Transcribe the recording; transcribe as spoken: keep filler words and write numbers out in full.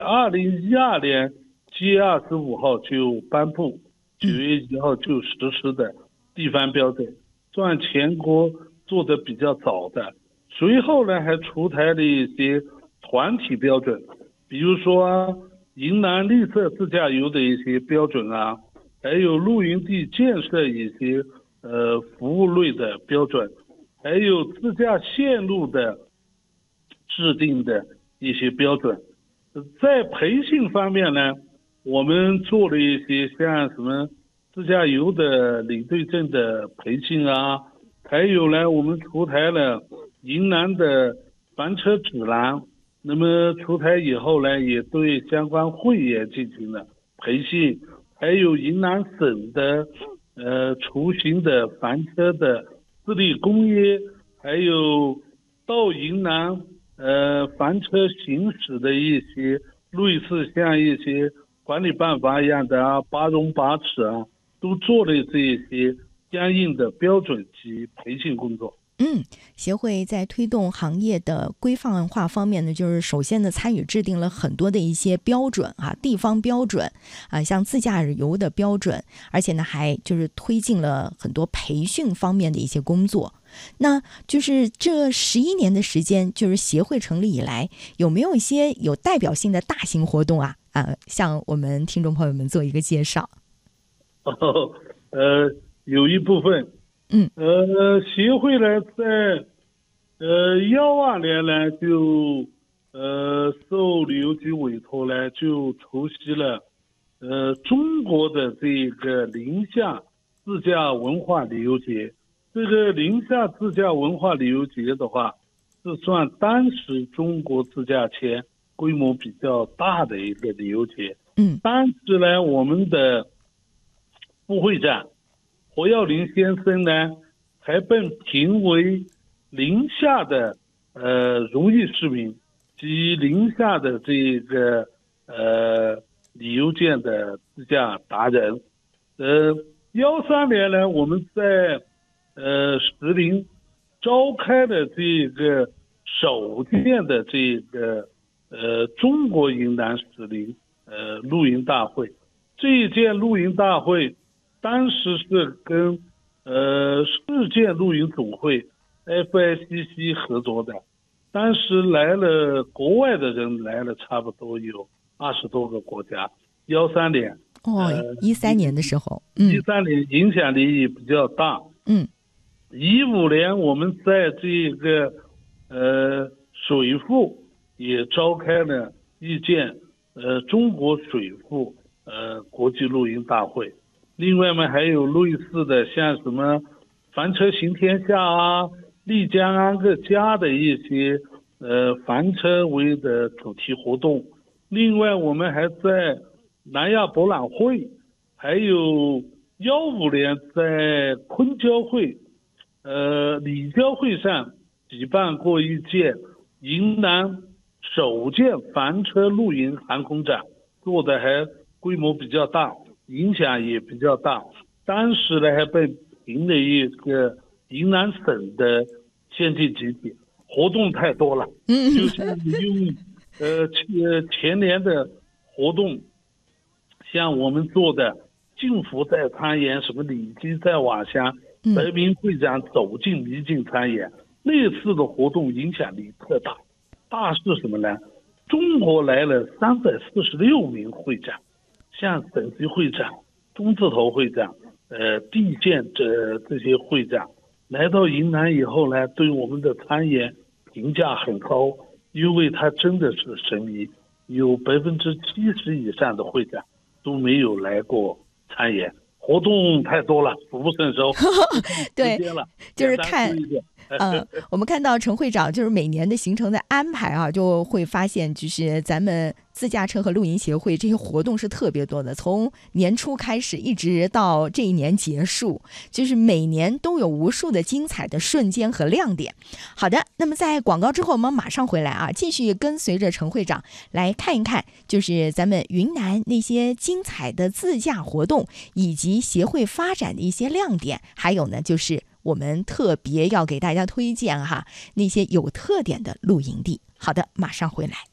二零一二年七月二十五号就颁布，九月一号就实施的地方标准，算全国做的比较早的。随后呢，还出台了一些团体标准，比如说云南绿色自驾游的一些标准啊，还有露营地建设一些呃服务类的标准，还有自驾线路的制定的一些标准。在培训方面呢，我们做了一些像什么自驾游的领队证的培训啊，还有呢，我们出台了云南的房车指南。那么出台以后呢，也对相关会员进行了培训，还有云南省的呃出行的房车的自力公约，还有到云南呃房车行驶的一些类似像一些管理办法一样的啊，八荣八耻啊，都做了这一些相应的标准及培训工作。 嗯，协会在推动行业的规范化方面呢，就是首先呢参与制定了很多的一些标准啊，地方标准啊，像自驾游的标准，而且呢还就是推进了很多培训方面的一些工作。那就是这十一年的时间，就是协会成立以来，有没有一些有代表性的大型活动啊？啊，向我们听众朋友们做一个介绍。 哦，呃，有一部分。 嗯， 呃，协会呢，在呃幺二年呢，就呃受旅游局委托呢，就出席了呃中国的这个宁夏自驾文化旅游节。这个宁夏自驾文化旅游节的话，是算当时中国自驾前规模比较大的一个旅游节。 嗯， 当时呢，我们的副会长何耀林先生呢，还被评为宁夏的呃荣誉市民及宁夏的这个呃旅游界的自驾达人。呃，幺三年呢，我们在呃石林召开了这个首届的这个呃中国云南石林呃露营大会。这一届露营大会当时是跟呃世界露营总会 F I C C 合作的，当时来了国外的人来了差不多有二十多个国家。幺三年哦，一三、呃、年的时候， 一三年影响力也比较大。 嗯， 一五年我们在这个呃水库也召开了一届呃中国水库呃国际露营大会。另外嘛，还有类似的像什么房车行天下啊、丽江安个家的一些呃房车为的主题活动。另外我们还在南亚博览会，还有幺五年在昆交会呃里交会上举办过一届云南首届房车露营航空展，做的还规模比较大，影响也比较大。当时呢还被评了一个云南省的先进集体。活动太多了， 嗯， 就像用呃前年的活动，像我们做的幸福在参演，什么礼基在瓦乡，白明会长走进迷境参演，那次的活动影响力特大。大是什么呢？中国来了三百四十六名会长，像省级会长、中字头会长、呃地建这这些会长来到云南以后呢，对我们的参演评价很高，因为他真的是神迷，有百分之七十以上的会长都没有来过参演。活动太多了，数不胜收。 对，就是看。呃，我们看到陈会长就是每年的行程的安排啊，就会发现就是咱们自驾车和露营协会这些活动是特别多的，从年初开始一直到这一年结束，就是每年都有无数的精彩的瞬间和亮点。好的，那么在广告之后我们马上回来啊，继续跟随着陈会长来看一看，就是咱们云南那些精彩的自驾活动以及协会发展的一些亮点，还有呢就是我们特别要给大家推荐哈那些有特点的露营地。好的，马上回来。